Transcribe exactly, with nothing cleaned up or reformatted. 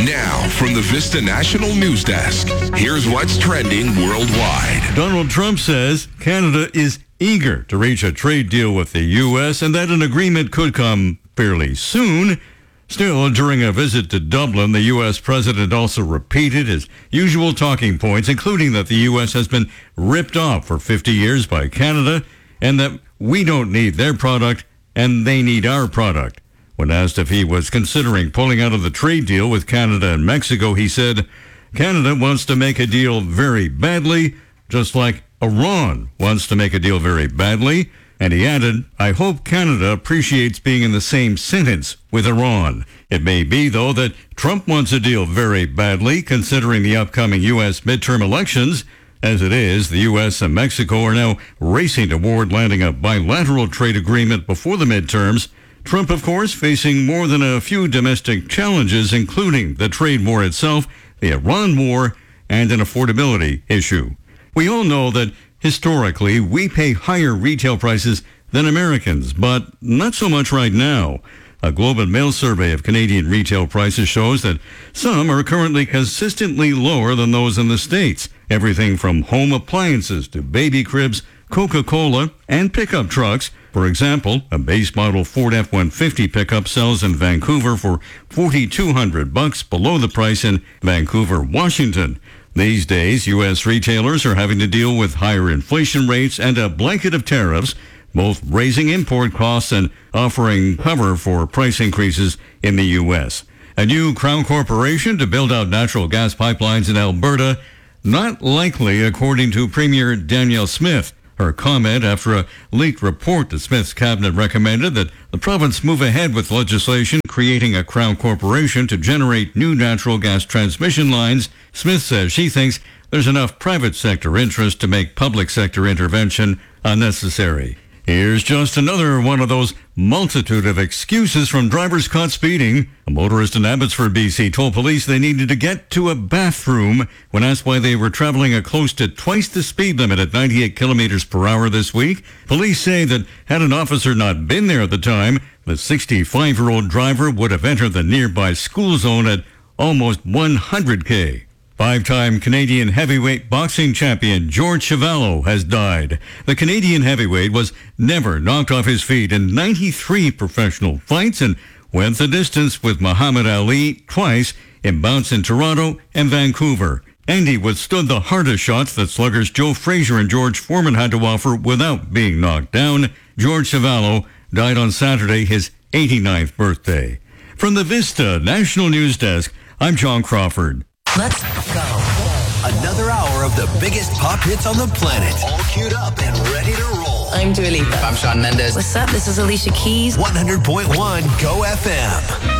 Now, from the Vista National News Desk, here's what's trending worldwide. Donald Trump says Canada is eager to reach a trade deal with the U S and that an agreement could come fairly soon. Still, during a visit to Dublin, the U S president also repeated his usual talking points, including that the U S has been ripped off for fifty years by Canada and that we don't need their product and they need our product. When asked if he was considering pulling out of the trade deal with Canada and Mexico, he said, Canada wants to make a deal very badly, just like Iran wants to make a deal very badly. And he added, I hope Canada appreciates being in the same sentence with Iran. It may be, though, that Trump wants a deal very badly, considering the upcoming U S midterm elections. As it is, the U S and Mexico are now racing toward landing a bilateral trade agreement before the midterms. Trump, of course, facing more than a few domestic challenges, including the trade war itself, the Iran war, and an affordability issue. We all know that historically we pay higher retail prices than Americans, but not so much right now. A Globe and Mail survey of Canadian retail prices shows that some are currently consistently lower than those in the States. Everything from home appliances to baby cribs, Coca-Cola, and pickup trucks. For example, a base model Ford F one fifty pickup sells in Vancouver for forty-two hundred bucks, below the price in Vancouver, Washington. These days, U S retailers are having to deal with higher inflation rates and a blanket of tariffs, both raising import costs and offering cover for price increases in the U S. A new Crown Corporation to build out natural gas pipelines in Alberta, not likely, according to Premier Danielle Smith. Her comment after a leaked report that Smith's cabinet recommended that the province move ahead with legislation creating a Crown Corporation to generate new natural gas transmission lines. Smith says she thinks there's enough private sector interest to make public sector intervention unnecessary. Here's just another one of those multitude of excuses from drivers caught speeding. A motorist in Abbotsford, B C, told police they needed to get to a bathroom when asked why they were traveling at close to twice the speed limit at ninety-eight kilometers per hour this week. Police say that had an officer not been there at the time, the sixty-five-year-old driver would have entered the nearby school zone at almost one hundred K. Five-time Canadian heavyweight boxing champion George Chuvalo has died. The Canadian heavyweight was never knocked off his feet in ninety-three professional fights and went the distance with Muhammad Ali twice in bouts in Toronto and Vancouver. And he withstood the hardest shots that sluggers Joe Frazier and George Foreman had to offer without being knocked down. George Chuvalo died on Saturday, his eighty-ninth birthday. From the Vista National News Desk, I'm John Crawford. Let's go. Another hour of the biggest pop hits on the planet. All queued up and ready to roll. I'm Dua Lipa. I'm Shawn Mendes. What's up? This is Alicia Keys. one hundred point one Go F M.